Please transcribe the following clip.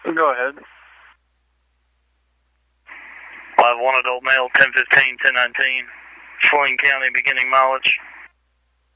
Go ahead. 5-1 adult male, 1015, 1019. Saline County, beginning mileage.